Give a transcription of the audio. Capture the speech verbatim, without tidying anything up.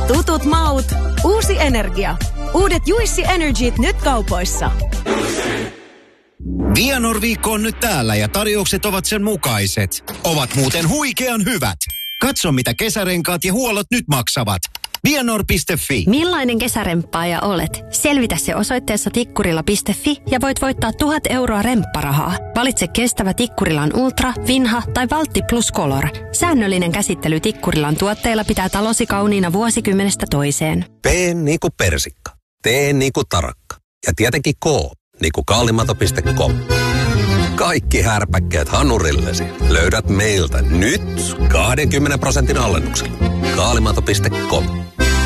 Tutut maut, uusi energia. Uudet Juissi Energyt nyt kaupoissa. Vianor-viikko on nyt täällä ja tarjoukset ovat sen mukaiset. Ovat muuten huikean hyvät. Katso mitä kesärenkaat ja huollot nyt maksavat. Vianor piste fi. Millainen kesäremppaaja olet? Selvitä se osoitteessa tikkurila piste fi ja voit voittaa tuhat euroa rempparahaa. Valitse kestävä Tikkurilan Ultra, Vinha tai Valtti Plus Color. Säännöllinen käsittely Tikkurilan tuotteilla pitää talosi kauniina vuosikymmenestä toiseen. P niinku persikka. T niinku tarakka. Ja tietenkin K niinku kaalimato piste com. Kaikki härpäkkeet hanurillesi löydät meiltä nyt kaksikymmentä prosentin alennuksella. kaalimato piste com.